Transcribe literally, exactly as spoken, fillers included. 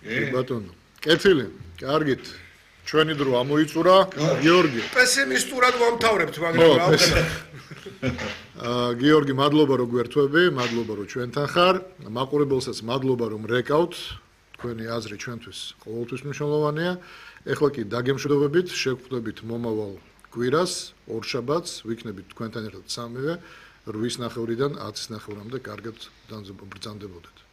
ბატონო. კეთილი, კარგით. ჩვენი დრო ამოიწურა, გიორგი. პესიმისტურად ვამთავრებთ, მაგრამ რა ვქნა. აა გიორგი, მადლობა რომ გვერთვები, მადლობა რომ ჩვენთან ხარ. მაყურებელსაც მადლობა რომ რეკავთ. თქვენი აზრი ჩვენთვის ყოველთვის მნიშვნელოვანია. ეხლა კი დაგემშვიდობებით, შეგხვდებით მომავალ კვირას, ორშაბათს, ვიქნებით თქვენთან ერთად სამივე რვის ნახევრიდან ათის ნახევრამდე კარგად ბრძანდებოდეთ.